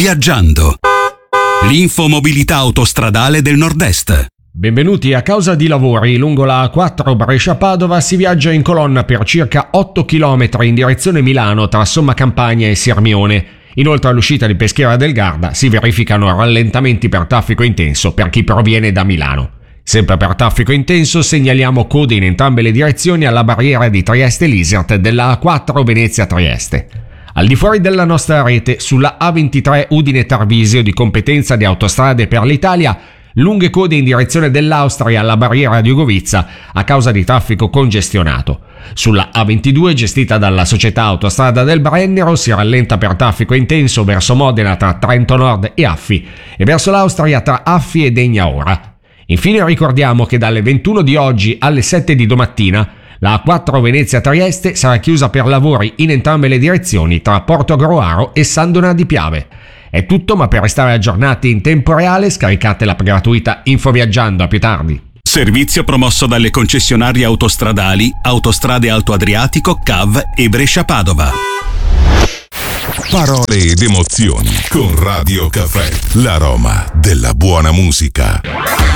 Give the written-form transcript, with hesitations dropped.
Viaggiando. L'infomobilità autostradale del Nord-Est. Benvenuti. A causa di lavori lungo la A4 Brescia-Padova si viaggia in colonna per circa 8 km in direzione Milano tra Somma Campagna e Sirmione. Inoltre all'uscita di Peschiera del Garda si verificano rallentamenti per traffico intenso per chi proviene da Milano. Sempre per traffico intenso segnaliamo code in entrambe le direzioni alla barriera di Trieste-Lisert della A4 Venezia-Trieste. Al di fuori della nostra rete, sulla A23 Udine-Tarvisio di competenza di Autostrade per l'Italia, lunghe code in direzione dell'Austria alla barriera di Ugovizza a causa di traffico congestionato. Sulla A22 gestita dalla società Autostrada del Brennero si rallenta per traffico intenso verso Modena tra Trento Nord e Affi e verso l'Austria tra Affi e Degna Ora. Infine ricordiamo che dalle 21 di oggi alle 7 di domattina la A4 Venezia-Trieste sarà chiusa per lavori in entrambe le direzioni tra Portogruaro e San Donà di Piave. È tutto, ma per restare aggiornati in tempo reale scaricate l'app gratuita Infoviaggiando. A più tardi. Servizio promosso dalle concessionarie autostradali Autostrade Alto Adriatico, CAV e Brescia-Padova. Parole ed emozioni con Radio Caffè, l'aroma della buona musica.